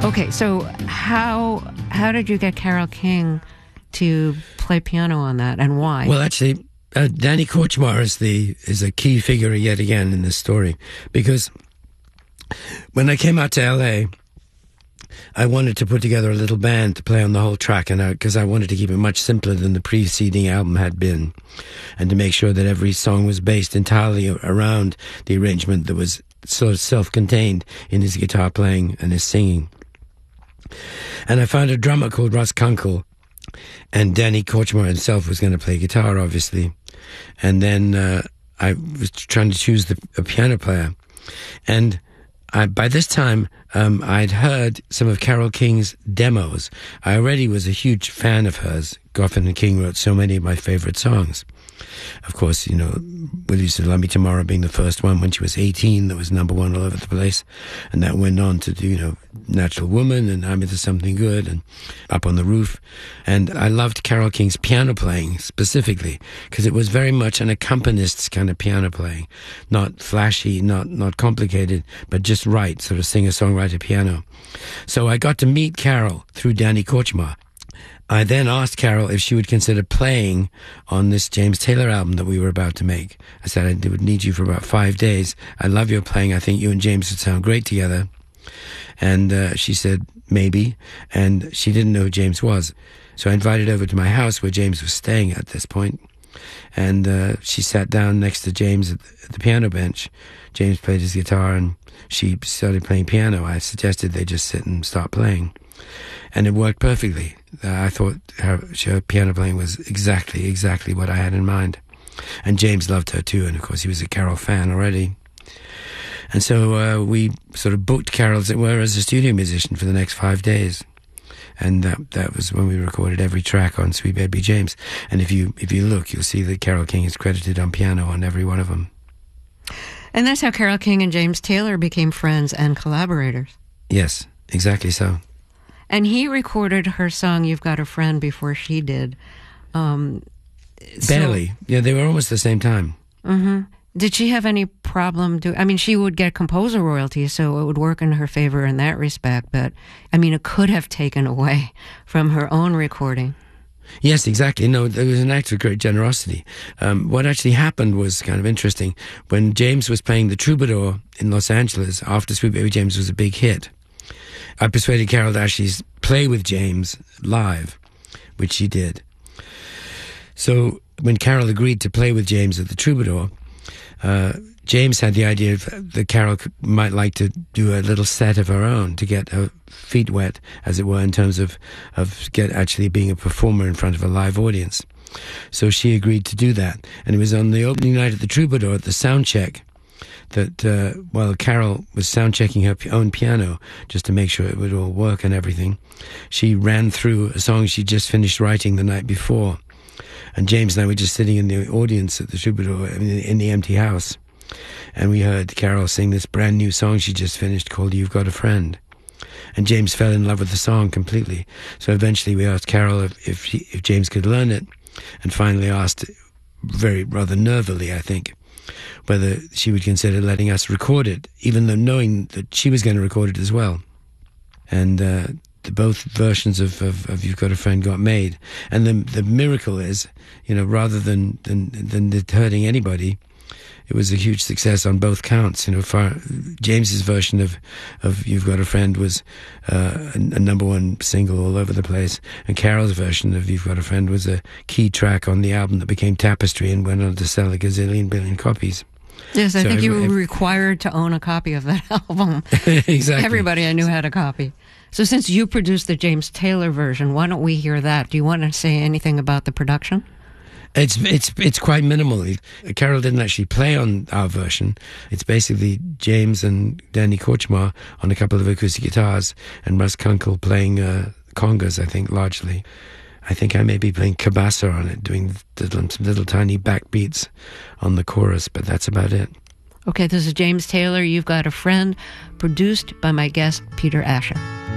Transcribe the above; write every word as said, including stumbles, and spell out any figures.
Okay, so how how did you get Carole King to play piano on that, and why? Well, actually, uh, Danny Kortchmar is the is a key figure yet again in this story, because when I came out to L A, I wanted to put together a little band to play on the whole track, and because I, I wanted to keep it much simpler than the preceding album had been, and to make sure that every song was based entirely around the arrangement that was sort of self-contained in his guitar playing and his singing. And I found a drummer called Russ Kunkel, and Danny Kortchmar himself was going to play guitar, obviously. And then uh, I was trying to choose the, a piano player. And I, by this time, um, I'd heard some of Carole King's demos. I already was a huge fan of hers. Goffin and King wrote so many of my favorite songs. Of course, you know, Will You Still Love Me Tomorrow being the first one when she was eighteen, that was number one all over the place. And that went on to do, you know, Natural Woman and I'm Into Something Good and Up on the Roof. And I loved Carole King's piano playing specifically because it was very much an accompanist's kind of piano playing. Not flashy, not, not complicated, but just right, sort of singer-songwriter piano. So I got to meet Carole through Danny Kortchmar. I then asked Carole if she would consider playing on this James Taylor album that we were about to make. I said, I would need you for about five days. I love your playing. I think you and James would sound great together. And uh, she said, maybe. And she didn't know who James was. So I invited her over to my house where James was staying at this point. And uh, she sat down next to James at the, at the piano bench. James played his guitar and she started playing piano. I suggested they just sit and start playing. And it worked perfectly. Uh, I thought her, her piano playing was exactly, exactly what I had in mind. And James loved her too, and of course he was a Carole fan already. And so uh, we sort of booked Carole, as it were, as a studio musician for the next five days. And that that was when we recorded every track on Sweet Baby James. And if you if you look, you'll see that Carole King is credited on piano on every one of them. And that's how Carole King and James Taylor became friends and collaborators. Yes, exactly so. And he recorded her song "You've Got a Friend" before she did. Um, Barely. So, yeah, they were almost the same time. Mm-hmm. Did she have any problem do? I mean, she would get composer royalties, so it would work in her favor in that respect. But I mean, it could have taken away from her own recording. Yes, exactly. No, it was an act of great generosity. Um, what actually happened was kind of interesting. When James was playing the Troubadour in Los Angeles, after Sweet Baby James was a big hit, I persuaded Carole to actually play with James live, which she did. So when Carole agreed to play with James at the Troubadour, uh, James had the idea that Carole might like to do a little set of her own to get her feet wet, as it were, in terms of, of get actually being a performer in front of a live audience. So she agreed to do that. And it was on the opening night at the Troubadour at the sound check that uh, while Carole was sound checking her own piano just to make sure it would all work and everything, she ran through a song she just finished writing the night before. And James and I were just sitting in the audience at the Troubadour in the empty house. And we heard Carole sing this brand new song she just finished called "You've Got a Friend." And James fell in love with the song completely. So eventually we asked Carole if, if, she, if James could learn it, and finally asked, very rather nervily, I think, whether she would consider letting us record it, even though knowing that she was going to record it as well. And uh, the, both versions of, of, of You've Got a Friend got made. And the the miracle is, you know, rather than, than, than it hurting anybody, it was a huge success on both counts. You know, far, James's version of, of You've Got a Friend was uh, a, a number one single all over the place, and Carole's version of You've Got a Friend was a key track on the album that became Tapestry and went on to sell a gazillion billion copies. Yes, I so think every, you were every, required to own a copy of that album. Exactly. Everybody I knew had a copy. So since you produced the James Taylor version, why don't we hear that? Do you want to say anything about the production? It's it's it's quite minimal. Carole didn't actually play on our version. It's basically James and Danny Kortchmar on a couple of acoustic guitars, and Russ Kunkel playing uh, congas, I think, largely. I think I may be playing cabasa on it, doing little, some little tiny backbeats on the chorus, but that's about it. Okay, this is James Taylor, You've Got a Friend, produced by my guest, Peter Asher.